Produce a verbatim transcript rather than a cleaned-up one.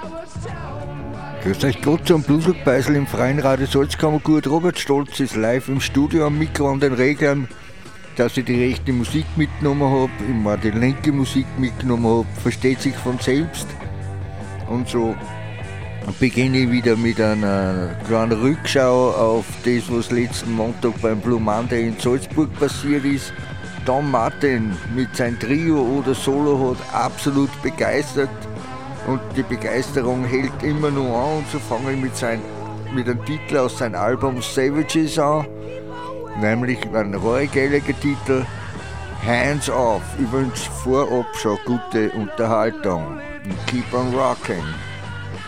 Grüß euch Gott zum Bluesrock-Beisel im Freien Radio Salzkammergut. Robert Stolz ist live im Studio am Mikro an den Reglern, dass ich die rechte Musik mitgenommen habe, immer die linke Musik mitgenommen habe, versteht sich von selbst. Und so beginne ich wieder mit einer kleinen Rückschau auf das, was letzten Montag beim Blue Monday in Salzburg passiert ist. Tom Martin mit seinem Trio oder Solo hat absolut begeistert. Und die Begeisterung hält immer nur an, und so fange ich mit, sein, mit einem Titel aus seinem Album Savages an, nämlich ein rohrgeiler Titel, Hands Off. Übrigens vorab schon gute Unterhaltung. Keep on rocking.